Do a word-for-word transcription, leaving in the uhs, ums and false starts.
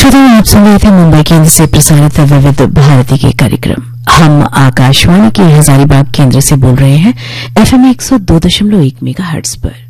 श्रोताओं, आप सुन रहे थे मुंबई केंद्र से प्रसारित विविध भारती के कार्यक्रम। हम आकाशवाणी के हजारीबाग केंद्र से बोल रहे हैं एफएम एक सौ दो दशमलव एक मेगाहर्ट्ज पर।